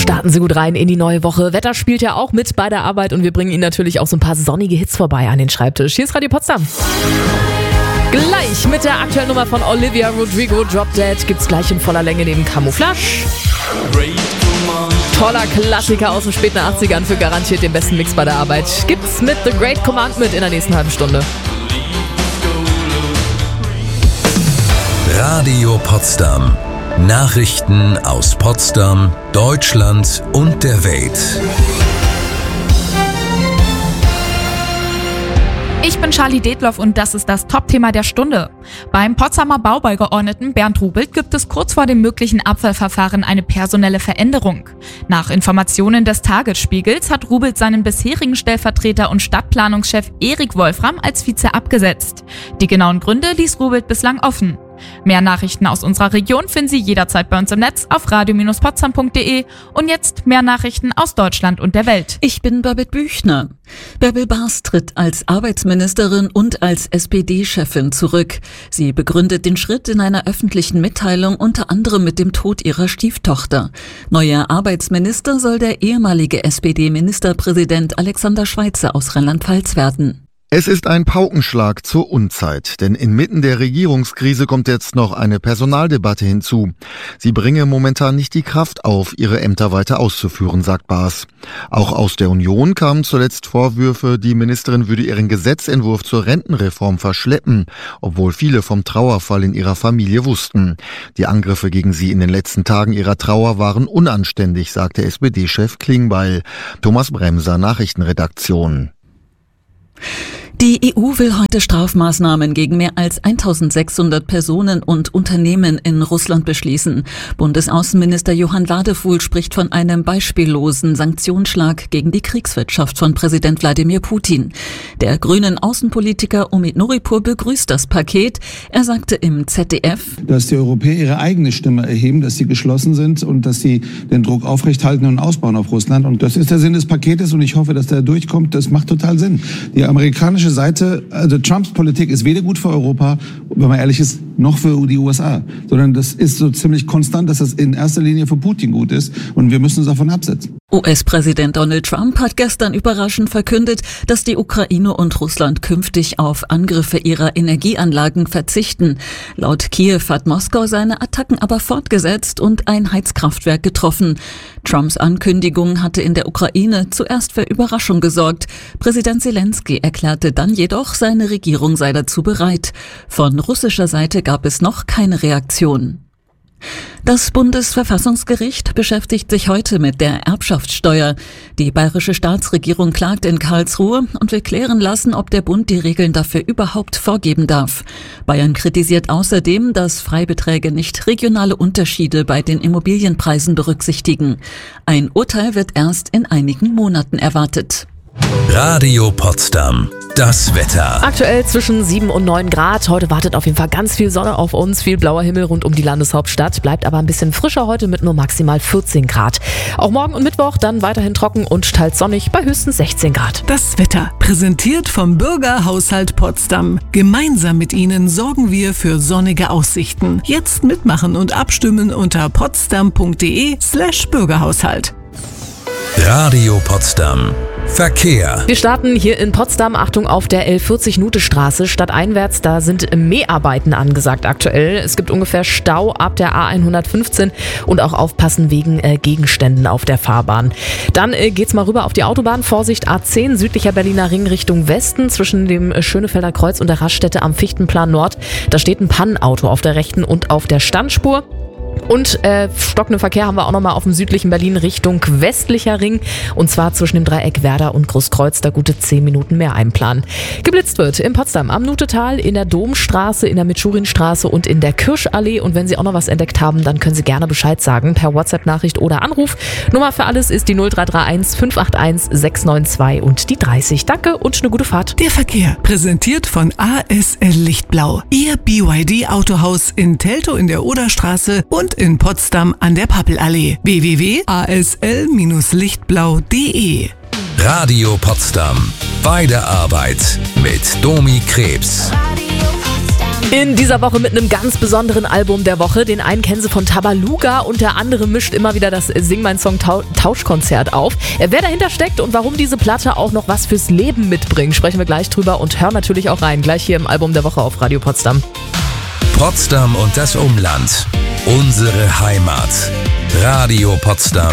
Starten Sie gut rein in die neue Woche. Wetter spielt ja auch mit bei der Arbeit und wir bringen Ihnen natürlich auch so ein paar sonnige Hits vorbei an den Schreibtisch. Hier ist Radio Potsdam. Gleich mit der aktuellen Nummer von Olivia Rodrigo, Drop Dead, gibt's gleich in voller Länge neben Camouflage. Toller Klassiker aus den späten 80ern für garantiert den besten Mix bei der Arbeit. Gibt's mit The Great Commandment in der nächsten halben Stunde. Radio Potsdam. Nachrichten aus Potsdam, Deutschland und der Welt. Ich bin Charlie Detloff und das ist das Top-Thema der Stunde. Beim Potsdamer Baubaugeordneten Bernd Rubelt gibt es kurz vor dem möglichen Abwahlverfahren eine personelle Veränderung. Nach Informationen des Tagesspiegels hat Rubelt seinen bisherigen Stellvertreter und Stadtplanungschef Erik Wolfram als Vize abgesetzt. Die genauen Gründe ließ Rubelt bislang offen. Mehr Nachrichten aus unserer Region finden Sie jederzeit bei uns im Netz auf radio-potsdam.de. Und jetzt mehr Nachrichten aus Deutschland und der Welt. Ich bin Babette Büchner. Bärbel Bas tritt als Arbeitsministerin und als SPD-Chefin zurück. Sie begründet den Schritt in einer öffentlichen Mitteilung unter anderem mit dem Tod ihrer Stieftochter. Neuer Arbeitsminister soll der ehemalige SPD-Ministerpräsident Alexander Schweitzer aus Rheinland-Pfalz werden. Es ist ein Paukenschlag zur Unzeit, denn inmitten der Regierungskrise kommt jetzt noch eine Personaldebatte hinzu. Sie bringe momentan nicht die Kraft auf, ihre Ämter weiter auszuführen, sagt Bas. Auch aus der Union kamen zuletzt Vorwürfe, die Ministerin würde ihren Gesetzentwurf zur Rentenreform verschleppen, obwohl viele vom Trauerfall in ihrer Familie wussten. Die Angriffe gegen sie in den letzten Tagen ihrer Trauer waren unanständig, sagte SPD-Chef Klingbeil. Thomas Bremser, Nachrichtenredaktion. Die EU will heute Strafmaßnahmen gegen mehr als 1600 Personen und Unternehmen in Russland beschließen. Bundesaußenminister Johann Wadefuhl spricht von einem beispiellosen Sanktionsschlag gegen die Kriegswirtschaft von Präsident Wladimir Putin. Der grünen Außenpolitiker Omid Nuripur begrüßt das Paket. Er sagte im ZDF, dass die Europäer ihre eigene Stimme erheben, dass sie geschlossen sind und dass sie den Druck aufrechthalten und ausbauen auf Russland. Und das ist der Sinn des Paketes und ich hoffe, dass der durchkommt. Das macht total Sinn. Die amerikanische Seite, also Trumps Politik ist weder gut für Europa, wenn man ehrlich ist, noch für die USA, sondern das ist so ziemlich konstant, dass das in erster Linie für Putin gut ist und wir müssen uns davon absetzen. US-Präsident Donald Trump hat gestern überraschend verkündet, dass die Ukraine und Russland künftig auf Angriffe ihrer Energieanlagen verzichten. Laut Kiew hat Moskau seine Attacken aber fortgesetzt und ein Heizkraftwerk getroffen. Trumps Ankündigung hatte in der Ukraine zuerst für Überraschung gesorgt. Präsident Zelensky erklärte dann jedoch, seine Regierung sei dazu bereit. Von russischer Seite gab es noch keine Reaktion. Das Bundesverfassungsgericht beschäftigt sich heute mit der Erbschaftssteuer. Die bayerische Staatsregierung klagt in Karlsruhe und will klären lassen, ob der Bund die Regeln dafür überhaupt vorgeben darf. Bayern kritisiert außerdem, dass Freibeträge nicht regionale Unterschiede bei den Immobilienpreisen berücksichtigen. Ein Urteil wird erst in einigen Monaten erwartet. Radio Potsdam. Das Wetter. Aktuell zwischen 7 und 9 Grad. Heute wartet auf jeden Fall ganz viel Sonne auf uns, viel blauer Himmel rund um die Landeshauptstadt. Bleibt aber ein bisschen frischer heute mit nur maximal 14 Grad. Auch morgen und Mittwoch dann weiterhin trocken und teils sonnig bei höchstens 16 Grad. Das Wetter, präsentiert vom Bürgerhaushalt Potsdam. Gemeinsam mit Ihnen sorgen wir für sonnige Aussichten. Jetzt mitmachen und abstimmen unter potsdam.de/Bürgerhaushalt. Radio Potsdam. Verkehr. Wir starten hier in Potsdam. Achtung auf der L40-Nute-Straße. Stadteinwärts, da sind Mäharbeiten angesagt aktuell. Es gibt ungefähr Stau ab der A115 und auch aufpassen wegen Gegenständen auf der Fahrbahn. Dann geht's mal rüber auf die Autobahn. Vorsicht A10, südlicher Berliner Ring Richtung Westen zwischen dem Schönefelder Kreuz und der Raststätte am Fichtenplan Nord. Da steht ein Pannenauto auf der rechten und auf der Standspur. Und stockenden Verkehr haben wir auch nochmal auf dem südlichen Berlin Richtung westlicher Ring. Und zwar zwischen dem Dreieck Werder und Großkreuz, da gute 10 Minuten mehr einplanen. Geblitzt wird in Potsdam am Nutetal, in der Domstraße, in der Mitschurinstraße und in der Kirschallee. Und wenn Sie auch noch was entdeckt haben, dann können Sie gerne Bescheid sagen per WhatsApp-Nachricht oder Anruf. Nummer für alles ist die 0331 581 692 und die 30. Danke und eine gute Fahrt. Der Verkehr, präsentiert von ASL Lichtblau. Ihr BYD-Autohaus in Teltow in der Oderstraße und in Potsdam an der Pappelallee. www.asl-lichtblau.de. Radio Potsdam. Bei der Arbeit mit Domi Krebs. Radio Potsdam. In dieser Woche mit einem ganz besonderen Album der Woche. Den einen kennen Sie von Tabaluga und der andere mischt immer wieder das Sing mein Song Tauschkonzert auf. Wer dahinter steckt und warum diese Platte auch noch was fürs Leben mitbringt, sprechen wir gleich drüber und hören natürlich auch rein. Gleich hier im Album der Woche auf Radio Potsdam. Potsdam und das Umland. Unsere Heimat. Radio Potsdam.